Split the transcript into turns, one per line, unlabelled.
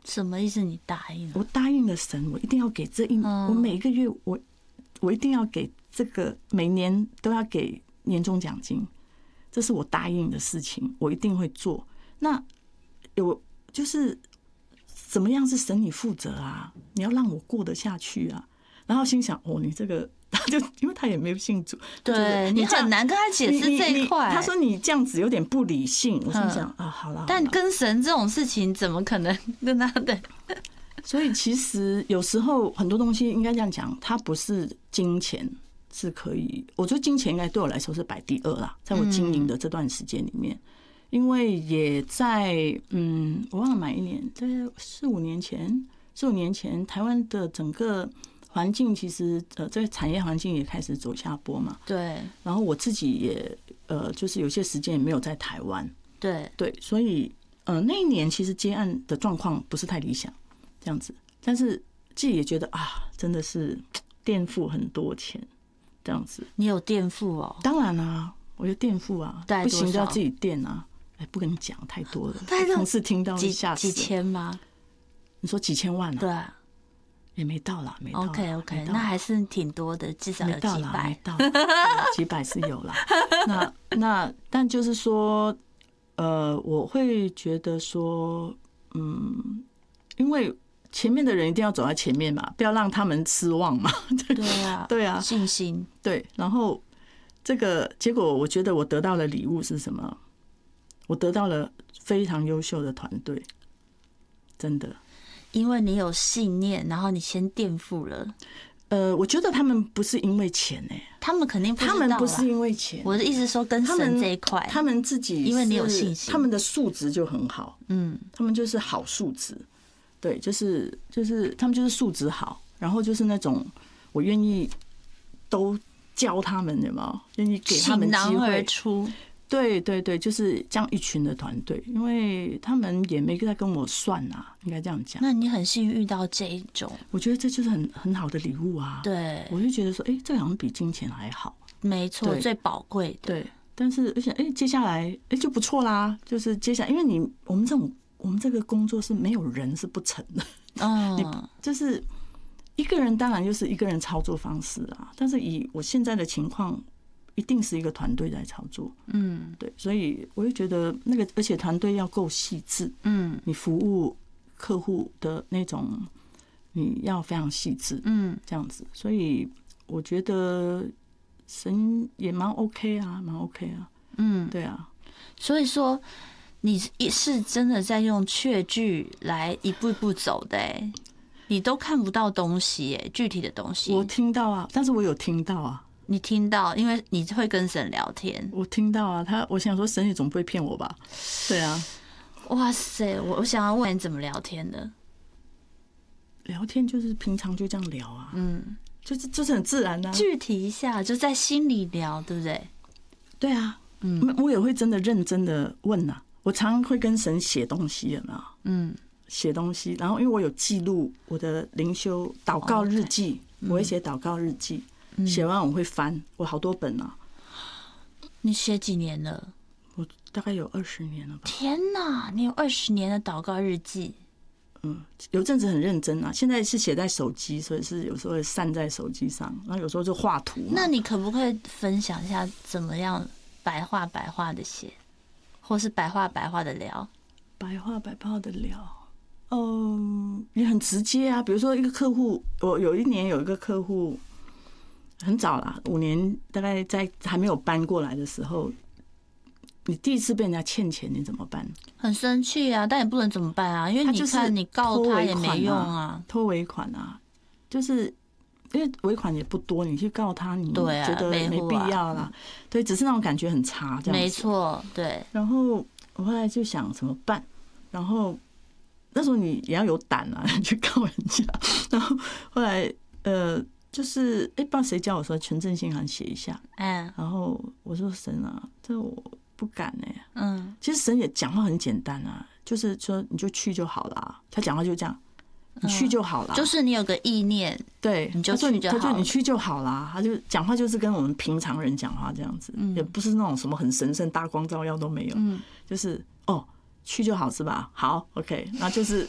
什么意思？你答应了？
我答应了神，我一定要给我每一个月我一定要给这个，每年都要给年终奖金，这是我答应的事情，我一定会做。那就是怎么样是神你负责啊？你要让我过得下去啊。然后心想你这个。他就因为他也没有信主，
对你很难跟他解释这一块。
他说你这样子有点不理性，我心想好了。
但跟神这种事情怎么可能跟他的？
所以其实有时候很多东西应该这样讲，它不是金钱是可以，我觉得金钱应该对我来说是摆第二啦，在我经营的这段时间里面，因为也在我忘了哪一年，大概4、5年前，台湾的整个环境其实这个产业环境也开始走下坡嘛。
对。
然后我自己也就是有些时间也没有在台湾。
对。
所以那一年其实接案的状况不是太理想，这样子。但是自己也觉得真的是垫付很多钱，这样子。
你有垫付哦？
当然啊，我有垫付啊，不行就要自己垫啊。不跟你讲太多了，同事听到吓死。
几千吗？
你说几千万啊？
对啊。
也没到啦，没到。
OK， 那还是挺多的，至少有几百。
没到，几百是有啦。但就是说，我会觉得说，因为前面的人一定要走在前面嘛，不要让他们失望嘛。对啊，
信心。
对，然后这个结果，我觉得我得到的礼物是什么？我得到了非常优秀的团队，真的。
因为你有信念，然后你先垫付了。
我觉得他们不是因为钱
他们肯定不知道。
他们不是因为钱。
我的意思说跟神这一块，
他们自己
因为你有信心，
他们的素质就很好。他们就是好素质，对，就是他们就是素质好，然后就是那种我愿意都教他们，有没有？愿意给他们机会，倾囊而出。对，就是这样一群的团队，因为他们也没在跟我算啊，应该这样讲。
那你很幸运遇到这一种，
我觉得这就是很好的礼物啊。
对，
我就觉得说，这好像比金钱还好。
没错，最宝贵的。
对，但是而且接下来就不错啦，就是接下来，因为我们这个工作是没有人是不成的。你就是一个人，当然就是一个人操作方式啊，但是以我现在的情况。一定是一个团队在操作，对，所以我就觉得那个，而且团队要够细致，你服务客户的那种，你要非常细致，这样子，所以我觉得神也蛮 OK 啊，蛮 OK 啊，对啊，
所以说你是真的在用确据来一步一步走的，你都看不到东西，具体的东西，
我听到啊，但是我有听到啊。
你听到，因为你会跟神聊天。
我听到啊，我想说神也总不会骗我吧？对啊。
哇塞，我想要问你怎么聊天的？
聊天就是平常就这样聊啊，就是很自然啊。
具体一下，就在心里聊，对不对？
对啊，我也会真的认真的问啊。我常常会跟神写东西，有没有？写东西，然后因为我有记录我的灵修祷告日记，我会写祷告日记。写完我会翻，我好多本啊。
你写几年了？
我大概有20年了吧。
天哪，你有20年的祷告日记。
有阵子很认真啊，现在是写在手机，所以是有时候会散在手机上，然后有时候就画图。
那你可不可以分享一下怎么样白话的写，或是白话的聊？白话
的聊，也很直接啊。比如说一个客户，我有一年有一个客户。很早啦，5年，大概在还没有搬过来的时候，你第一次被人家欠钱，你怎么办？
很生气啊，但也不能怎么办啊，因为你看你告他也没用啊，
拖尾款啊，就是因为尾款也不多，你去告他，你觉得没必要啦。对，只是那种感觉很差，这样子。没
错，对。
然后我后来就想怎么办，然后那时候你也要有胆啊，去告人家。然后后来就是不知道谁教我说存证信函写一下，然后我说神啊，这我不敢其实神也讲话很简单啊，就是说你就去就好了，他讲话就这样，你去就好了，
就是你有个意念，
对，
你就去就好了，
他就你去就好了，他就讲话就是跟我们平常人讲话这样子，也不是那种什么很神圣大光照耀都没有，就是去就好是吧？好 ，OK， 那就是